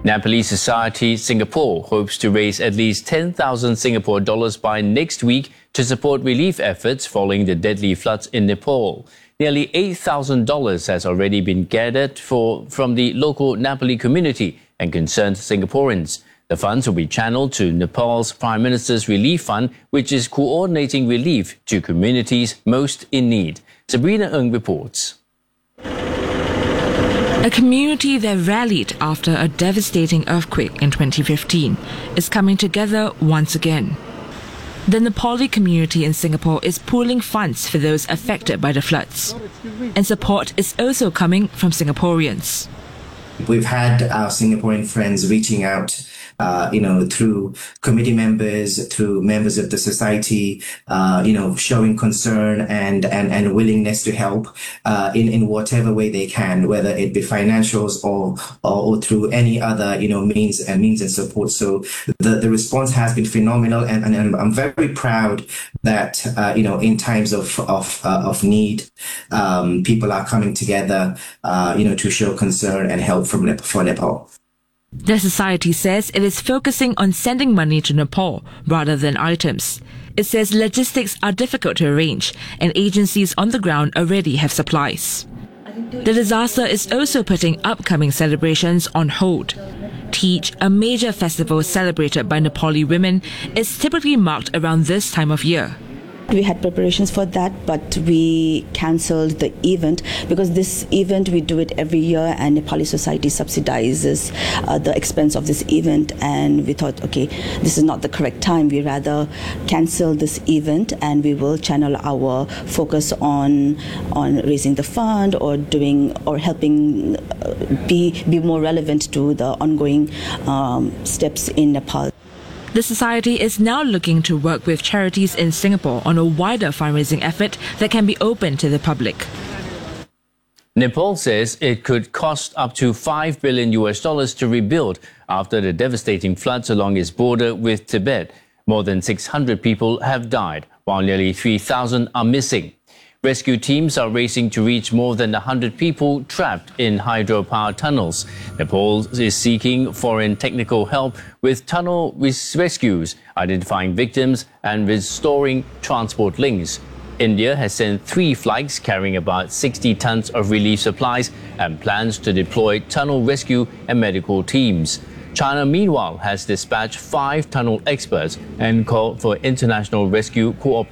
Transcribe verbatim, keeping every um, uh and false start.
Nepalese Society Singapore hopes to raise at least ten thousand Singapore dollars by next week to support relief efforts following the deadly floods in Nepal. Nearly eight thousand dollars has already been gathered for, from the local Nepali community and concerned Singaporeans. The funds will be channeled to Nepal's Prime Minister's Relief Fund, which is coordinating relief to communities most in need. Sabrina Ng reports. A community that rallied after a devastating earthquake in twenty fifteen is coming together once again. The Nepali community in Singapore is pooling funds for those affected by the floods. And support is also coming from Singaporeans. We've had our Singaporean friends reaching out, uh, you know, through committee members, through members of the society, uh, you know, showing concern and, and, and willingness to help uh, in, in whatever way they can, whether it be financials or, or, or through any other, you know, means and means and support. So the, the response has been phenomenal, and, and I'm very proud that, uh, you know, in times of, of, uh, of need, um, people are coming together, uh, you know, to show concern and help from Nepal, for Nepal. The society says it is focusing on sending money to Nepal rather than items. It says logistics are difficult to arrange and agencies on the ground already have supplies. The disaster is also putting upcoming celebrations on hold. Teej, a major festival celebrated by Nepali women, is typically marked around this time of year. We had preparations for that, but we cancelled the event because this event, we do it every year and Nepali society subsidizes uh, the expense of this event, and we thought, okay, this is not the correct time. We rather cancel this event and we will channel our focus on on raising the fund or doing or helping uh, be, be more relevant to the ongoing um, steps in Nepal. The society is now looking to work with charities in Singapore on a wider fundraising effort that can be open to the public. Nepal says it could cost up to five billion U S dollars to rebuild after the devastating floods along its border with Tibet. More than six hundred people have died, while nearly three thousand are missing. Rescue teams are racing to reach more than one hundred people trapped in hydropower tunnels. Nepal is seeking foreign technical help with tunnel rescues, identifying victims and restoring transport links. India has sent three flights carrying about sixty tons of relief supplies and plans to deploy tunnel rescue and medical teams. China, meanwhile, has dispatched five tunnel experts and called for international rescue cooperation.